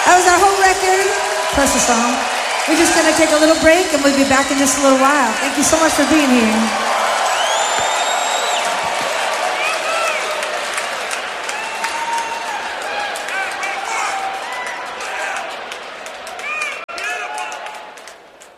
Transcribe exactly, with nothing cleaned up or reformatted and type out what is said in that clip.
That was our whole record, plus a song. We're just going to take a little break, and we'll be back in just a little while. Thank you so much for being here.